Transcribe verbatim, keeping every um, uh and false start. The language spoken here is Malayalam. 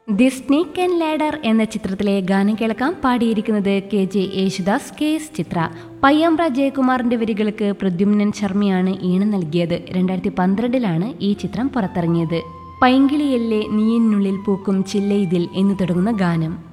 ദി സ്നേക്ക് ആൻഡ് ലാഡർ എന്ന ചിത്രത്തിലെ ഗാനം കേൾക്കാം. പാടിയിരിക്കുന്നത് K J Yesudas, K S ചിത്ര. പയ്യാമ്പ്ര ജയകുമാറിന്റെ വരികൾക്ക് പ്രദ്യുമ്നൻ ശർമ്മയാണ് ഈണം നൽകിയത്. രണ്ടായിരത്തി പന്ത്രണ്ടിലാണ് ഈ ചിത്രം പുറത്തിറങ്ങിയത്. പൈങ്കിളിയല്ലേ നീയിനുള്ളിൽ പൂക്കും ചില്ലയിതിൽ എന്ന് തുടങ്ങുന്ന ഗാനം.